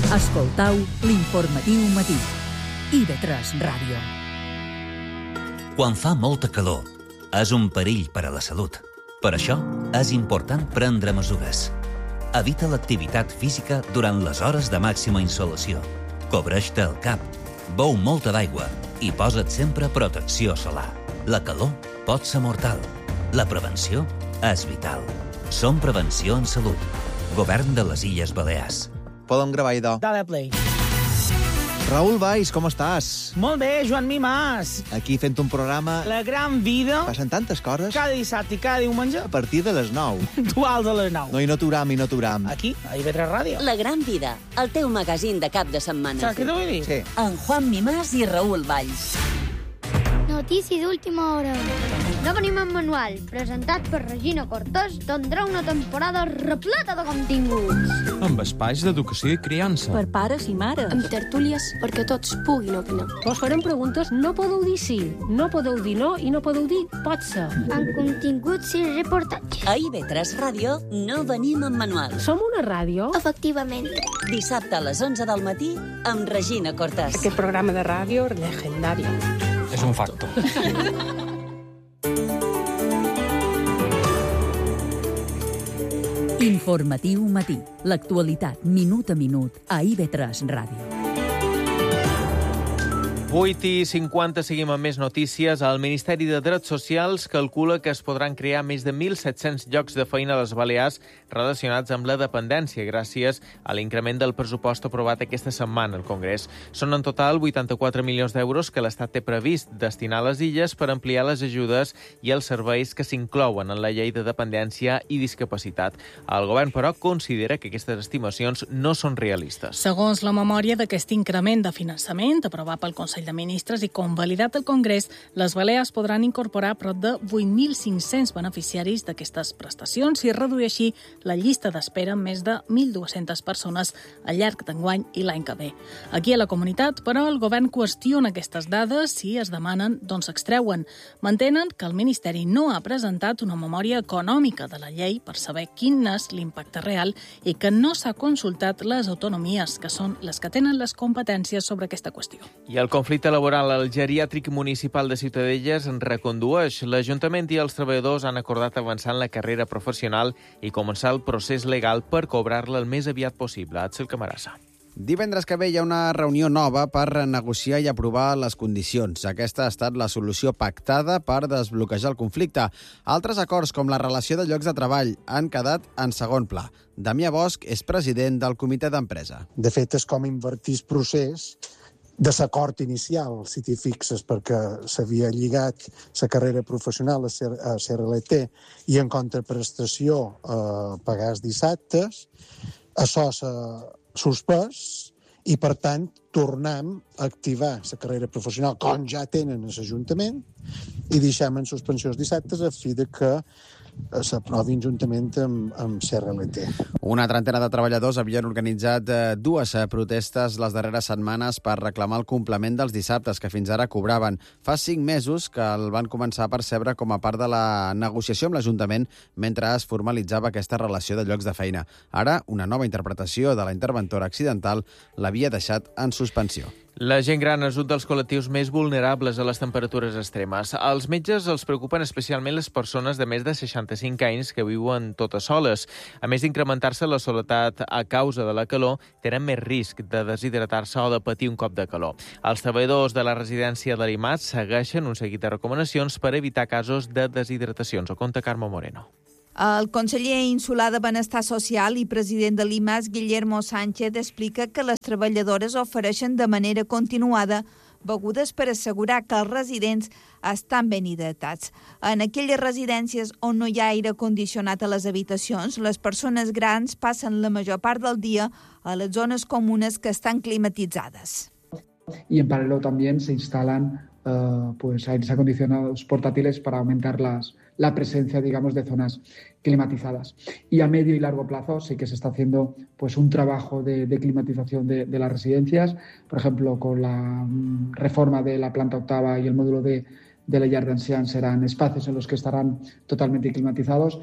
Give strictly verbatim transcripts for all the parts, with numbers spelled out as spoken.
Escoltau l'informatiu matí. I ve tres Ràdio. Quan fa molta calor, és un perill per a la salut. Per això, és important prendre mesures. Evita l'activitat física durant les hores de màxima insolació. Cobreix-te el cap, beu molta d'aigua i posa't sempre protecció solar. La calor pot ser mortal. La prevenció és vital. Som Prevenció en Salut. Govern de les Illes Balears. Podem gravar, idò. Dale play. Raül Valls, com estàs? Molt bé, Joan Mimàs. Aquí fent un programa... La gran vida. Passen tantes coses. Cada dissabte i cada diumenge. A partir de les nou. Duals a les nou. No, i no t'uram, i no t'uram. Aquí, a I V tres Ràdio. La gran vida, el teu magazín de cap de setmana. Saps què t'ho vull dir? Sí. En Juan Mimàs i Raül Valls. Notícies d'última hora. No venim en manual, presentat per Regina Cortés, tindrà una temporada repleta de continguts. Amb espais d'educació i criança. Per pares i mares. Amb tertúlies perquè tots puguin opinar. Vos farem preguntes, no podeu dir sí, no podeu dir no i no podeu dir pot ser. Amb continguts i reportatges. A I V tres Ràdio no venim en manual. Som una ràdio? Efectivament. Dissabte a les onze del matí amb Regina Cortés. Aquest programa de ràdio legendari. És un facto. Informatiu matí. L'actualitat minut a minut a I V tres Ràdio. vuit i cinquanta, seguim amb més notícies. El Ministeri de Drets Socials calcula que es podran crear més de mil set-cents llocs de feina a les Balears relacionats amb la dependència, gràcies a l'increment del pressupost aprovat aquesta setmana al Congrés. Són en total vuitanta-quatre milions d'euros que l'Estat té previst destinar a les illes per ampliar les ajudes i els serveis que s'inclouen en la llei de dependència i discapacitat. El govern, però, considera que aquestes estimacions no són realistes. Segons la memòria d'aquest increment de finançament aprovat pel Consell de Ministres i convalidat al Congrés, les Balears podran incorporar prop de vuit mil cinc-cents beneficiaris d'aquestes prestacions i reduir així la llista d'espera amb més de mil dues-centes persones al llarg d'enguany i l'any que ve. Aquí a la comunitat, però, el govern qüestiona aquestes dades, si es demanen, doncs s'extreuen. Mantenen que el Ministeri no ha presentat una memòria econòmica de la llei per saber quin és l'impacte real i que no s'ha consultat les autonomies, que són les que tenen les competències sobre aquesta qüestió. I el conflicte laboral al geriàtric municipal de Ciutadelles en recondueix. L'Ajuntament i els treballadors han acordat avançar en la carrera professional i començar el procés legal per cobrar-la el més aviat possible. Atsil Camarasa. Divendres que ve hi ha una reunió nova per negociar i aprovar les condicions. Aquesta ha estat la solució pactada per desbloquejar el conflicte. Altres acords, com la relació de llocs de treball, han quedat en segon pla. Damià Bosch és president del comitè d'empresa. De fet, és com invertir el procés de l'acord inicial, si t'hi fixes, perquè s'havia lligat la carrera professional a C R L T i en contraprestació a pagar els dissabtes. Això s'ha suspès i, per tant, tornem a activar la carrera professional com ja tenen a l'Ajuntament i deixem en suspensió els dissabtes a fi de que s'aprovin juntament amb, amb C R L T. Una trentena de treballadors havien organitzat eh, dues eh, protestes les darreres setmanes per reclamar el complement dels dissabtes que fins ara cobraven. Fa cinc mesos que el van començar a percebre com a part de la negociació amb l'Ajuntament mentre es formalitzava aquesta relació de llocs de feina. Ara, una nova interpretació de la interventora accidental l'havia deixat en suspensió. La gent gran és un dels col·lectius més vulnerables a les temperatures extremes. Als metges els preocupen especialment les persones de més de seixanta-cinc anys que viuen totes soles. A més d'incrementar-se la soledat a causa de la calor, tenen més risc de deshidratar-se o de patir un cop de calor. Els treballadors de la residència de l'Imat segueixen un seguit de recomanacions per evitar casos de deshidratacions. Ho conta Carme Moreno. El conseller insular de Benestar Social i president de l'I M A S, Guillermo Sánchez, explica que les treballadores ofereixen de manera continuada begudes per assegurar que els residents estan ben hidratats. En aquelles residències on no hi ha aire condicionat a les habitacions, les persones grans passen la major part del dia a les zones comunes que estan climatitzades. Y en paralelo también se instalan uh, pues aires acondicionados portátiles para aumentar las, la presencia, digamos, de zonas climatizadas. Y a medio y largo plazo sí que se está haciendo pues un trabajo de, de climatización de, de las residencias, por ejemplo, con la um, reforma de la planta octava y el módulo de, de la llar d'ancians serán espacios en los que estarán totalmente climatizados.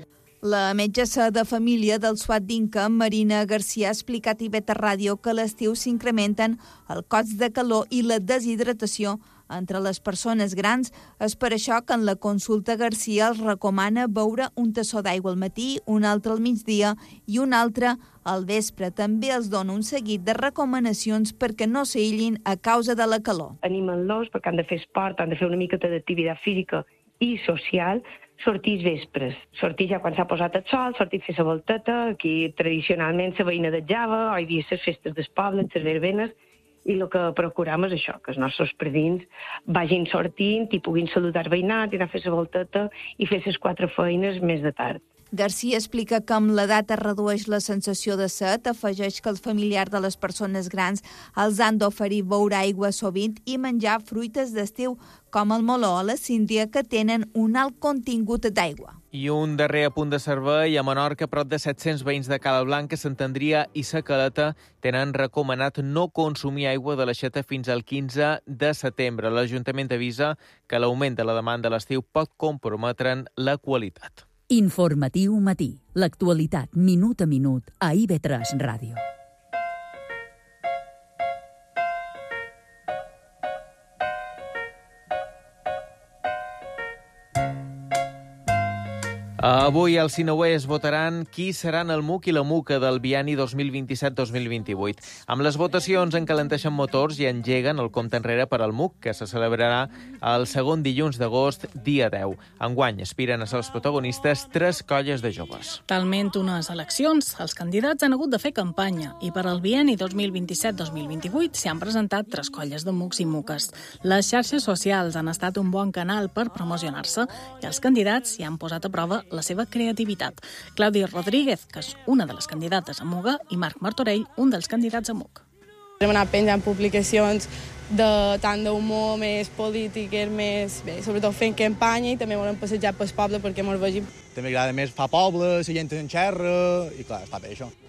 La metgessa de família del SWAT d'Inca, Marina Garcia, ha explicat a I V E Ràdio que a l'estiu s'incrementen el cost de calor i la deshidratació entre les persones grans. És per això que en la consulta Garcia els recomana beure un tassó d'aigua al matí, un altre al migdia i un altre al vespre. També els dona un seguit de recomanacions perquè no s'aïllin a causa de la calor. Animen-los perquè han de fer esport, han de fer una miqueta d'activitat física i social, sortir vespres. Sortir ja quan s'ha posat el sol, sortir a fer la volteta. Aquí tradicionalment la veïna de Java, o hi havia les festes del poble, les verbenes, i el que procurem és això, que els nostres predins vagin sortint i puguin saludar veïnat, i anar a fer la volteta i fer les quatre feines més de tard. Garcia explica que amb l'edat es redueix la sensació de set, afegeix que els familiars de les persones grans els han d'oferir beure aigua sovint i menjar fruites d'estiu, com el meló o la síndria, que tenen un alt contingut d'aigua. I un darrer apunt de servei. A Menorca, prop de set-cents veïns de Cala Blanca, Sant Andria i Sa Caleta tenen recomanat no consumir aigua de l'aixeta fins al quinze de setembre. L'Ajuntament avisa que l'augment de la demanda a l'estiu pot comprometre'n la qualitat. Informatiu matí. L'actualitat minut a minut a I V tres Ràdio. Avui els sineuers votaran qui seran el M U C i la M U C A del bienni dos mil vint-i-set dos mil vint-i-vuit. Amb les votacions encalenteixen motors i engeguen el compte enrere per al M U C, que se celebrarà el segon dilluns d'agost, dia deu. Enguany aspiren a ser els protagonistes tres colles de joves. Talment unes eleccions, els candidats han hagut de fer campanya i per al bienni dos mil vint-i-set dos mil vint-i-vuit s'hi han presentat tres colles de M U Cs i M U Cs. Les xarxes socials han estat un bon canal per promocionar-se i els candidats hi han posat a prova la seva creativitat. Clàudia Rodríguez, que és una de les candidates a M U G A, i Marc Martorell, un dels candidats a M U C. Hem anat penjant publicacions de tant d'humor, més polítiques, més, bé, sobretot fent campanya, i també volem passejar pel poble perquè ens vegin. També agrada més fa poble, la gent en xerra, i clar, està bé això.